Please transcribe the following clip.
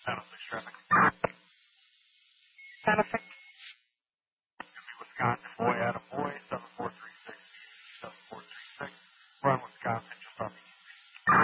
Channel 6 traffic. Channel 6. Wisconsin, boy, Adam, boy, 7436, 7436. Run, Wisconsin.